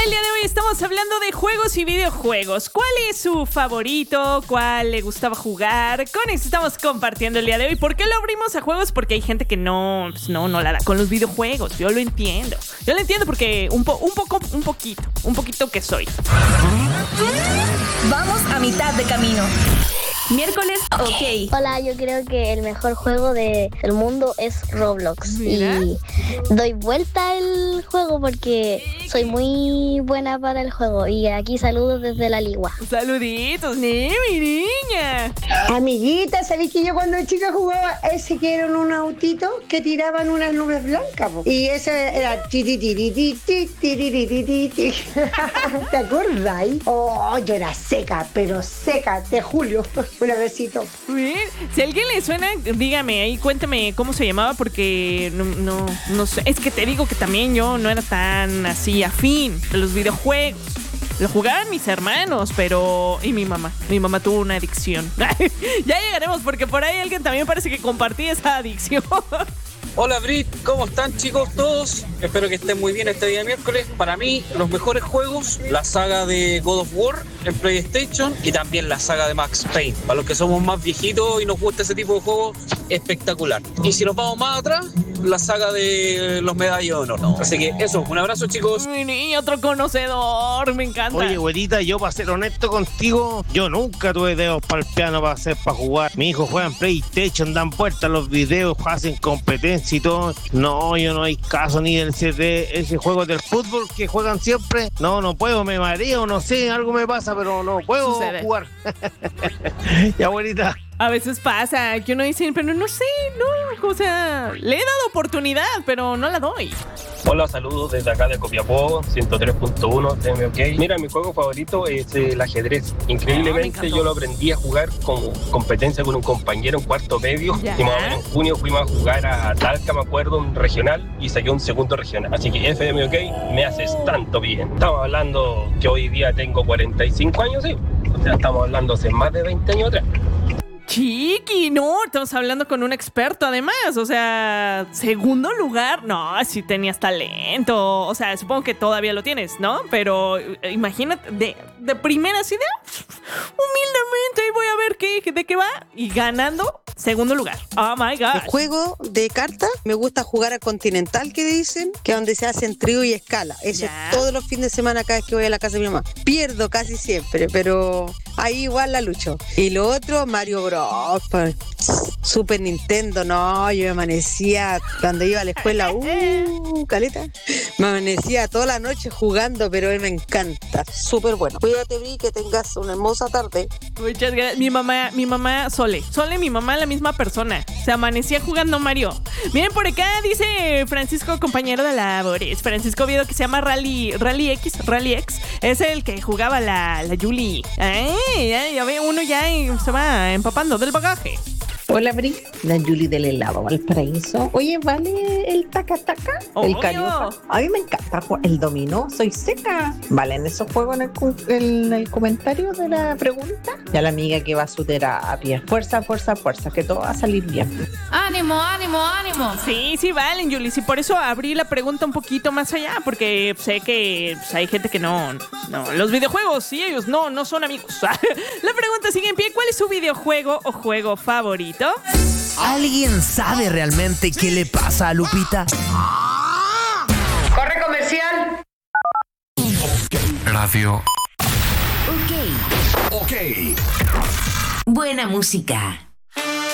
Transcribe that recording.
El día de hoy estamos hablando de juegos y videojuegos. ¿Cuál es su favorito? ¿Cuál le gustaba jugar? Con eso estamos compartiendo el día de hoy. ¿Por qué lo abrimos a juegos? Porque hay gente que no la da con los videojuegos. Yo lo entiendo. Porque un poquito que soy. Vamos a mitad de camino. Miércoles, ok. Hola, yo creo que el mejor juego del mundo es Roblox. Mira. Y doy vuelta al juego porque soy muy buena para el juego. Y aquí saludos desde la Ligua. Saluditos, mi niña. Amiguita, ¿sabéis que yo cuando chica jugaba ese que era un autito que tiraban unas nubes blancas? Po? Y ese era ¿te acuerdas? Oh, yo era seca, pero seca, de Julio. Un besito. Bien. Si a alguien le suena, dígame ahí, cuéntame cómo se llamaba, porque no sé. Es que te digo que también yo no era tan así afín de los videojuegos. Lo jugaban mis hermanos, pero... Y mi mamá. Mi mamá tuvo una adicción. Ya llegaremos, porque por ahí alguien también parece que compartía esa adicción. Hola Brit, ¿cómo están chicos todos? Espero que estén muy bien este día miércoles. Para mí, los mejores juegos, la saga de God of War en PlayStation y también la saga de Max Payne. Para los que somos más viejitos y nos gusta ese tipo de juegos, espectacular. Y si nos vamos más atrás, la saga de los Medallas de Honor. Así que eso, un abrazo chicos. Mi niño, otro conocedor, me encanta. Oye, güerita, yo para ser honesto contigo, yo nunca tuve dedos para el piano para jugar. Mi hijo juega en PlayStation, dan vueltas los videos, hacen competencia y todo. No, yo no hay caso ni del ese juego del fútbol que juegan siempre. No puedo, me mareo, no sé, algo me pasa, pero no puedo jugar. Ya, güerita. A veces pasa que uno dice, pero no sé, no, o sea, le he dado oportunidad, pero no la doy. Hola, saludos desde acá de Copiapó, 103.1, TMOK. Mira, mi juego favorito es el ajedrez. Increíblemente yo lo aprendí a jugar como competencia con un compañero en cuarto medio. ¿Ya? Y más o menos en junio fuimos a jugar a Talca, me acuerdo, un regional, y saqué un segundo regional. Así que FMOK, me haces tanto bien. Estamos hablando que hoy día tengo 45 años, sí. O sea, estamos hablando hace más de 20 años atrás. Chiqui, no, estamos hablando con un experto además, o sea, segundo lugar, no, si tenías talento, o sea, supongo que todavía lo tienes, ¿no? Pero imagínate, de primeras ideas, humildemente, ahí voy a ver de qué va, y ganando segundo lugar. Oh my God. El juego de cartas, me gusta jugar al Continental, que dicen, que es donde se hacen trío y escala. Eso Ya. todos los fines de semana cada vez que voy a la casa de mi mamá. Pierdo casi siempre, pero ahí igual la lucho. Y lo otro, Mario Bros. Super Nintendo, no, yo me amanecía cuando iba a la escuela, caleta, me amanecía toda la noche jugando, pero me encanta, súper bueno. Cuídate, Bri, que tengas una hermosa tarde. Muchas gracias. Mi mamá, Sole, mi mamá, la misma persona. Se amanecía jugando Mario. Miren, por acá dice Francisco, compañero de labores. Francisco Viedo, que se llama Rally X. Es el que jugaba la Yuli. Ya ve, uno ya se va empapando del bagaje. Hola, Bri, la Yuli del helado Valparaíso. Oye, ¿vale el taca-taca? El cañufa. A mí me encanta jugar el dominó, soy seca. ¿Vale en esos juegos en el comentario de la pregunta? Ya la amiga que va a su terapia. Fuerza, que todo va a salir bien. ¡Ánimo! Sí, valen, Yuli. Sí, por eso abrí la pregunta un poquito más allá, porque sé que hay gente que no, los videojuegos y ellos no son amigos. La pregunta sigue en pie. ¿Cuál es su videojuego o juego favorito? ¿Alguien sabe realmente qué le pasa a Lupita? ¡Corre comercial! Radio. Ok. Ok. Buena música.